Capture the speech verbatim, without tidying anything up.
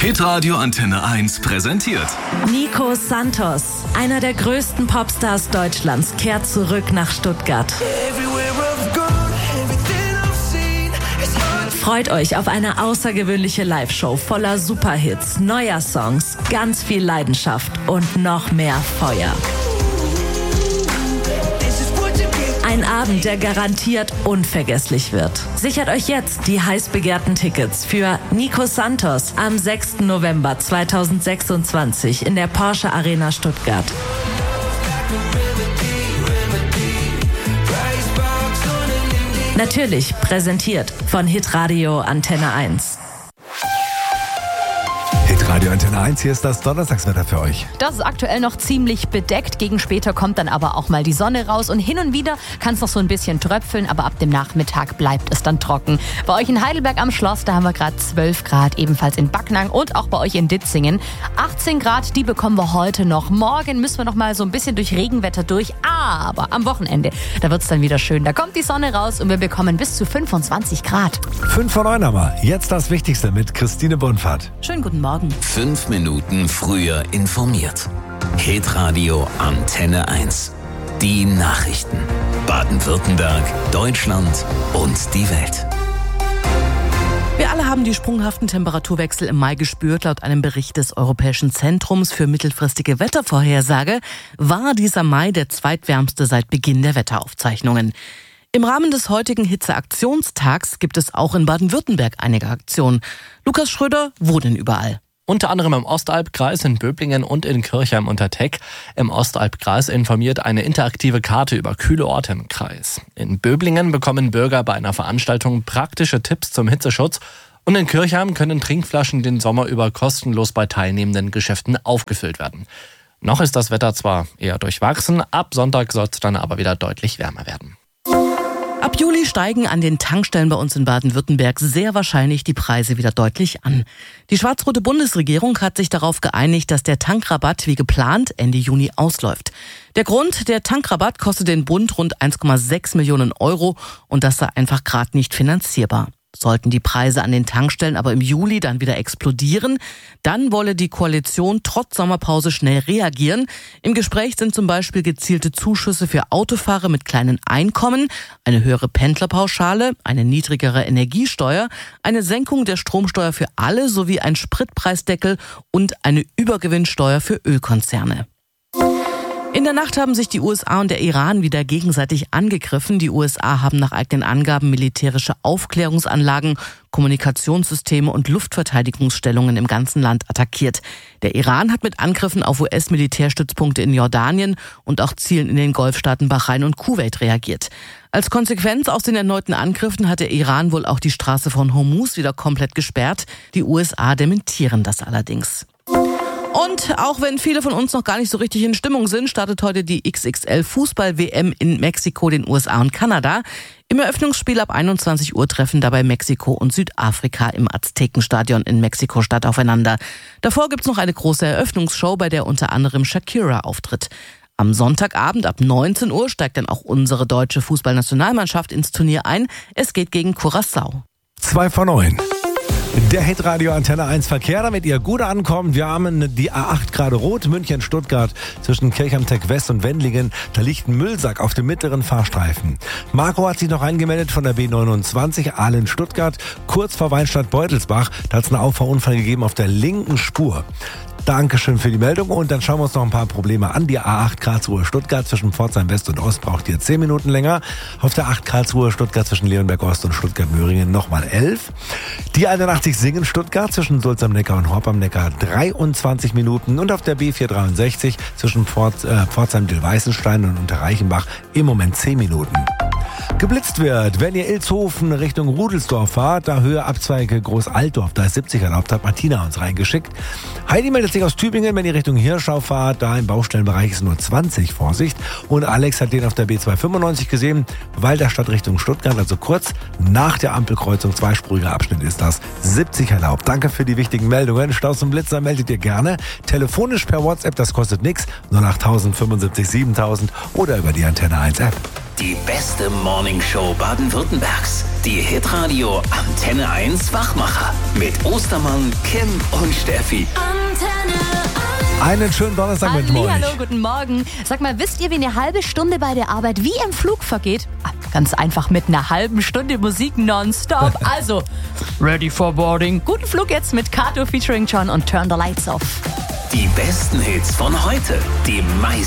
Hitradio Antenne eins präsentiert Nico Santos, einer der größten Popstars Deutschlands, kehrt zurück nach Stuttgart. Freut euch auf eine außergewöhnliche Live-Show voller Superhits, neuer Songs, ganz viel Leidenschaft und noch mehr Feuer. Ein Abend, der garantiert unvergesslich wird. Sichert euch jetzt die heiß begehrten Tickets für Nico Santos am sechsten November zweitausendsechsundzwanzig in der Porsche Arena Stuttgart. Natürlich präsentiert von Hitradio Antenne eins. Radio Antenne eins, hier ist das Donnerstagswetter für euch. Das ist aktuell noch ziemlich bedeckt. Gegen später kommt dann aber auch mal die Sonne raus. Und hin und wieder kann es noch so ein bisschen tröpfeln, aber ab dem Nachmittag bleibt es dann trocken. Bei euch in Heidelberg am Schloss, da haben wir gerade zwölf Grad, ebenfalls in Backnang und auch bei euch in Ditzingen. achtzehn Grad, die bekommen wir heute noch. Morgen müssen wir noch mal so ein bisschen durch Regenwetter durch. Aber am Wochenende, da wird es dann wieder schön. Da kommt die Sonne raus und wir bekommen bis zu fünfundzwanzig Grad. fünf vor neun aber. Jetzt das Wichtigste mit Christine Bonfahrt. Schönen guten Morgen. Fünf Minuten früher informiert. Hitradio Antenne eins. Die Nachrichten. Baden-Württemberg, Deutschland und die Welt. Wir alle haben die sprunghaften Temperaturwechsel im Mai gespürt. Laut einem Bericht des Europäischen Zentrums für mittelfristige Wettervorhersage war dieser Mai der zweitwärmste seit Beginn der Wetteraufzeichnungen. Im Rahmen des heutigen Hitzeaktionstags gibt es auch in Baden-Württemberg einige Aktionen. Lukas Schröder, wo denn überall? Unter anderem im Ostalbkreis, in Böblingen und in Kirchheim unter Teck. Im Ostalbkreis informiert eine interaktive Karte über kühle Orte im Kreis. In Böblingen bekommen Bürger bei einer Veranstaltung praktische Tipps zum Hitzeschutz. Und in Kirchheim können Trinkflaschen den Sommer über kostenlos bei teilnehmenden Geschäften aufgefüllt werden. Noch ist das Wetter zwar eher durchwachsen, ab Sonntag soll es dann aber wieder deutlich wärmer werden. Ab Juli steigen an den Tankstellen bei uns in Baden-Württemberg sehr wahrscheinlich die Preise wieder deutlich an. Die schwarz-rote Bundesregierung hat sich darauf geeinigt, dass der Tankrabatt wie geplant Ende Juni ausläuft. Der Grund, der Tankrabatt kostet den Bund rund eins Komma sechs Millionen Euro und das sei einfach gerade nicht finanzierbar. Sollten die Preise an den Tankstellen aber im Juli dann wieder explodieren, dann wolle die Koalition trotz Sommerpause schnell reagieren. Im Gespräch sind zum Beispiel gezielte Zuschüsse für Autofahrer mit kleinen Einkommen, eine höhere Pendlerpauschale, eine niedrigere Energiesteuer, eine Senkung der Stromsteuer für alle sowie ein Spritpreisdeckel und eine Übergewinnsteuer für Ölkonzerne. In der Nacht haben sich die U S A und der Iran wieder gegenseitig angegriffen. Die U S A haben nach eigenen Angaben militärische Aufklärungsanlagen, Kommunikationssysteme und Luftverteidigungsstellungen im ganzen Land attackiert. Der Iran hat mit Angriffen auf U S-Militärstützpunkte in Jordanien und auch Zielen in den Golfstaaten Bahrain und Kuwait reagiert. Als Konsequenz aus den erneuten Angriffen hat der Iran wohl auch die Straße von Hormuz wieder komplett gesperrt. Die U S A dementieren das allerdings. Und auch wenn viele von uns noch gar nicht so richtig in Stimmung sind, startet heute die X X L-Fußball-W M in Mexiko, den U S A und Kanada. Im Eröffnungsspiel ab einundzwanzig Uhr treffen dabei Mexiko und Südafrika im Aztekenstadion in Mexiko-Stadt aufeinander. Davor gibt's noch eine große Eröffnungsshow, bei der unter anderem Shakira auftritt. Am Sonntagabend ab neunzehn Uhr steigt dann auch unsere deutsche Fußballnationalmannschaft ins Turnier ein. Es geht gegen Curaçao. Zwei vor neun. Der Hitradio Antenne eins Verkehr, damit ihr gut ankommt. Wir haben die A acht gerade rot, München-Stuttgart zwischen Kirchheim-Tech West und Wendlingen. Da liegt ein Müllsack auf dem mittleren Fahrstreifen. Marco hat sich noch eingemeldet von der B neunundzwanzig, Aalen-Stuttgart, kurz vor Weinstadt-Beutelsbach. Da hat es einen Auffahrunfall gegeben auf der linken Spur. Dankeschön für die Meldung und dann schauen wir uns noch ein paar Probleme an. Die A acht Karlsruhe-Stuttgart zwischen Pforzheim West und Ost braucht hier zehn Minuten länger. Auf der acht Karlsruhe-Stuttgart zwischen Leonberg Ost und Stuttgart-Möhringen nochmal elf. Die einundachtzig Singen-Stuttgart zwischen Sulz am Neckar und Horb am Neckar dreiundzwanzig Minuten. Und auf der B vierhundertdreiundsechzig zwischen Pforz, äh, Pforzheim-Dillweißenstein und Unterreichenbach im Moment zehn Minuten. Geblitzt wird, wenn ihr Ilshofen Richtung Rudelsdorf fahrt, da Höhe Abzweige Groß-Altdorf, da ist siebzig erlaubt, hat Martina uns reingeschickt. Heidi meldet sich aus Tübingen, wenn ihr Richtung Hirschau fahrt, da im Baustellenbereich ist nur zwanzig, Vorsicht. Und Alex hat den auf der B zweihundertfünfundneunzig gesehen, weil der Stadt Richtung Stuttgart, also kurz nach der Ampelkreuzung, zweispuriger Abschnitt ist das, siebzig erlaubt. Danke für die wichtigen Meldungen. Staus und Blitzer meldet ihr gerne. Telefonisch per WhatsApp, das kostet nichts, null acht null null fünfundsiebzig siebentausend oder über die Antenne eins App. Die beste Morningshow Baden-Württembergs. Die Hitradio Antenne eins Wachmacher. Mit Ostermann, Kim und Steffi. Antenne eins. Einen schönen Donnerstag mit euch. Hallo, guten Morgen. Sag mal, wisst ihr, wie eine halbe Stunde bei der Arbeit wie im Flug vergeht? Ah, ganz einfach mit einer halben Stunde Musik nonstop. Also, ready for boarding. Guten Flug jetzt mit Kato featuring John und Turn the Lights Off. Die besten Hits von heute. Die meisten